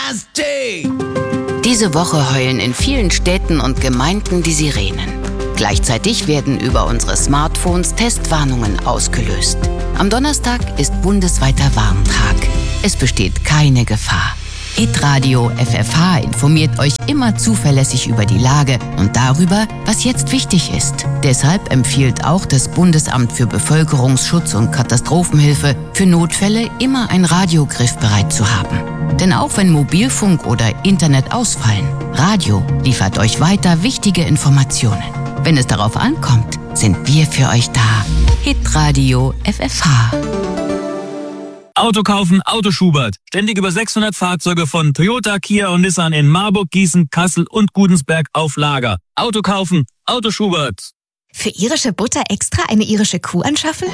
nasty! Diese Woche heulen in vielen Städten und Gemeinden die Sirenen. Gleichzeitig werden über unsere Smartphones Testwarnungen ausgelöst. Am Donnerstag ist bundesweiter Warntag. Es besteht keine Gefahr. Hitradio FFH informiert euch immer zuverlässig über die Lage und darüber, was jetzt wichtig ist. Deshalb empfiehlt auch das Bundesamt für Bevölkerungsschutz und Katastrophenhilfe, für Notfälle immer ein Radio griffbereit zu haben. Denn auch wenn Mobilfunk oder Internet ausfallen, Radio liefert euch weiter wichtige Informationen. Wenn es darauf ankommt, sind wir für euch da. Hitradio FFH. Auto kaufen, Auto Schubert. Ständig über 600 Fahrzeuge von Toyota, Kia und Nissan in Marburg, Gießen, Kassel und Gudensberg auf Lager. Auto kaufen, Auto Schubert. Für irische Butter extra eine irische Kuh anschaffen?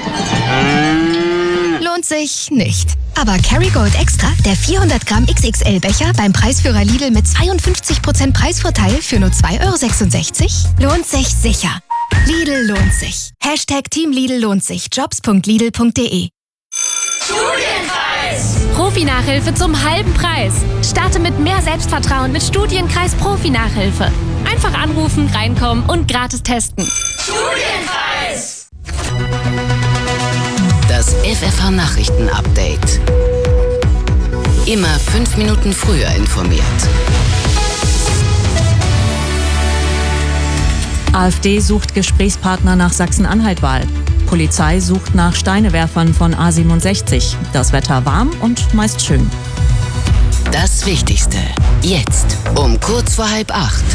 Lohnt sich nicht. Aber Kerrygold Extra, der 400 Gramm XXL-Becher beim Preisführer Lidl mit 52% Preisvorteil für nur 2,66 €, lohnt sich sicher. Lidl lohnt sich. Team Lidl lohnt sich. Jobs.lidl.de. Studienkreis! Profi-Nachhilfe zum halben Preis. Starte mit mehr Selbstvertrauen mit Studienkreis Profi-Nachhilfe. Einfach anrufen, reinkommen und gratis testen. Studienkreis! Das FFH-Nachrichten-Update. Immer 5 Minuten früher informiert. AfD sucht Gesprächspartner nach Sachsen-Anhalt-Wahl. Polizei sucht nach Steinewerfern von A67. Das Wetter warm und meist schön. Das Wichtigste. Jetzt um kurz vor 7:30.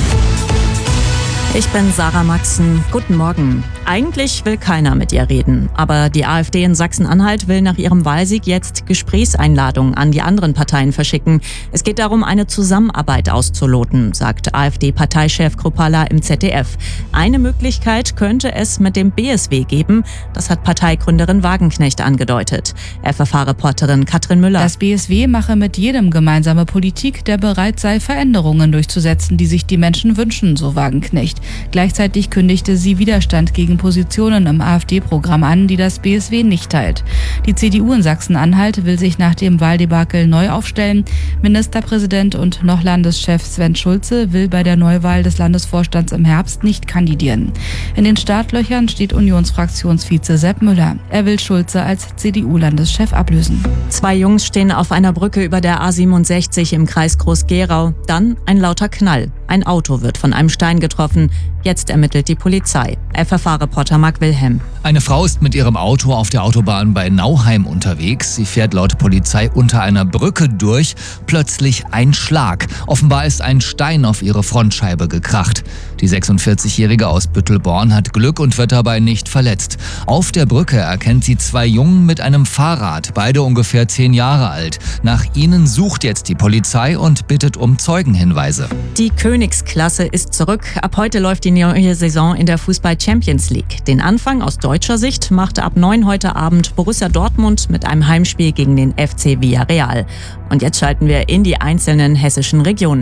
Ich bin Sarah Maxen. Guten Morgen. Eigentlich will keiner mit ihr reden. Aber die AfD in Sachsen-Anhalt will nach ihrem Wahlsieg jetzt Gesprächseinladungen an die anderen Parteien verschicken. Es geht darum, eine Zusammenarbeit auszuloten, sagt AfD-Parteichef Kruppalla im ZDF. Eine Möglichkeit könnte es mit dem BSW geben. Das hat Parteigründerin Wagenknecht angedeutet. FFH-Reporterin Katrin Müller. Das BSW mache mit jedem gemeinsame Politik, der bereit sei, Veränderungen durchzusetzen, die sich die Menschen wünschen, so Wagenknecht. Gleichzeitig kündigte sie Widerstand gegen Positionen im AfD-Programm an, die das BSW nicht teilt. Die CDU in Sachsen-Anhalt will sich nach dem Wahldebakel neu aufstellen. Ministerpräsident und noch Landeschef Sven Schulze will bei der Neuwahl des Landesvorstands im Herbst nicht kandidieren. In den Startlöchern steht Unionsfraktionsvize Sepp Müller. Er will Schulze als CDU-Landeschef ablösen. 2 Jungs stehen auf einer Brücke über der A67 im Kreis Groß-Gerau. Dann ein lauter Knall. Ein Auto wird von einem Stein getroffen. Jetzt ermittelt die Polizei. FFH-Reporter Marc Wilhelm. Eine Frau ist mit ihrem Auto auf der Autobahn bei Nauheim unterwegs. Sie fährt laut Polizei unter einer Brücke durch. Plötzlich ein Schlag. Offenbar ist ein Stein auf ihre Frontscheibe gekracht. Die 46-Jährige aus Büttelborn hat Glück und wird dabei nicht verletzt. Auf der Brücke erkennt sie 2 Jungen mit einem Fahrrad, beide ungefähr 10 Jahre alt. Nach ihnen sucht jetzt die Polizei und bittet um Zeugenhinweise. Die Königsklasse ist zurück. Ab heute läuft die neue Saison in der Fußball-Champions League. Den Anfang aus deutscher Sicht machte ab 9 heute Abend Borussia Dortmund mit einem Heimspiel gegen den FC Villarreal. Und jetzt schalten wir in die einzelnen hessischen Regionen.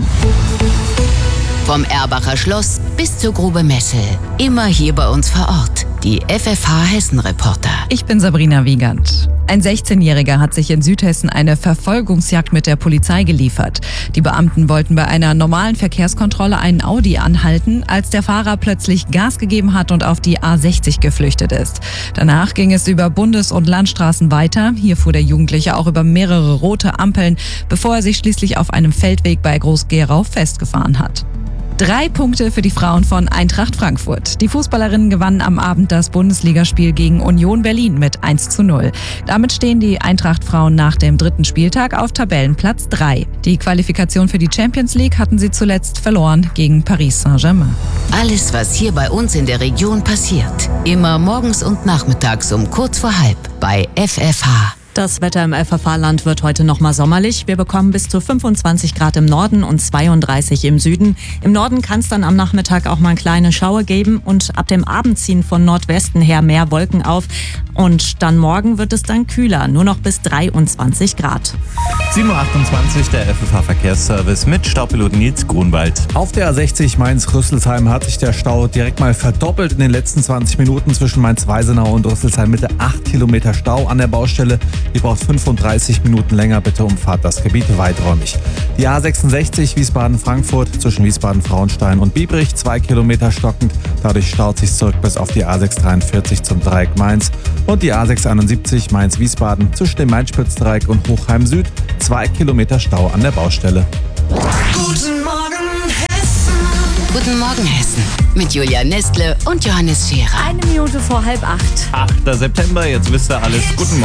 Vom Erbacher Schloss bis zur Grube Messel. Immer hier bei uns vor Ort. Die FFH-Hessen-Reporter. Ich bin Sabrina Wiegand. Ein 16-Jähriger hat sich in Südhessen eine Verfolgungsjagd mit der Polizei geliefert. Die Beamten wollten bei einer normalen Verkehrskontrolle einen Audi anhalten, als der Fahrer plötzlich Gas gegeben hat und auf die A60 geflüchtet ist. Danach ging es über Bundes- und Landstraßen weiter. Hier fuhr der Jugendliche auch über mehrere rote Ampeln, bevor er sich schließlich auf einem Feldweg bei Groß-Gerau festgefahren hat. 3 Punkte für die Frauen von Eintracht Frankfurt. Die Fußballerinnen gewannen am Abend das Bundesligaspiel gegen Union Berlin mit 1:0. Damit stehen die Eintracht-Frauen nach dem 3. Spieltag auf Tabellenplatz 3. Die Qualifikation für die Champions League hatten sie zuletzt verloren gegen Paris Saint-Germain. Alles, was hier bei uns in der Region passiert. Immer morgens und nachmittags um kurz vor 7:30 bei FFH. Das Wetter im FFH-Land wird heute nochmal sommerlich. Wir bekommen bis zu 25 Grad im Norden und 32 im Süden. Im Norden kann es dann am Nachmittag auch mal kleine Schauer geben und ab dem Abend ziehen von Nordwesten her mehr Wolken auf. Und dann morgen wird es dann kühler, nur noch bis 23 Grad. 7:28 Uhr, der FFH-Verkehrsservice mit Staupilot Nils Grunwald. Auf der A60 Mainz-Rüsselsheim hat sich der Stau direkt mal verdoppelt in den letzten 20 Minuten zwischen Mainz-Weisenau und Rüsselsheim Mitte. 8 Kilometer Stau an der Baustelle. Die braucht 35 Minuten länger, bitte umfahrt das Gebiet weiträumig. Die A66 Wiesbaden-Frankfurt zwischen Wiesbaden-Frauenstein und Biebrich 2 Kilometer stockend. Dadurch staut sich zurück bis auf die A643 zum Dreieck Mainz. Und die A671 Mainz-Wiesbaden zwischen dem Mainz-Spitzdreieck und Hochheim Süd 2 Kilometer Stau an der Baustelle. Guten Morgen, Hessen. Guten Morgen, Hessen. Mit Julia Nestle und Johannes Scherer. 1 Minute vor 7:30. 8. September, jetzt wisst ihr alles. Guten Morgen.